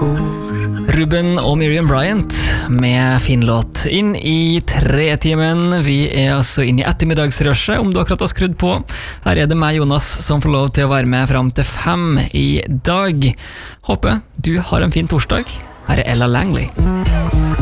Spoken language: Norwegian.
Ruben og Miriam Bryant med fin låt inn i 3-timen. Vi altså inn i ettermiddagsrushet, om du akkurat har skrudd på. Her det meg, Jonas, som får lov til å være med frem til 5 i dag. Håper du har en fin torsdag. Her Ella Langley.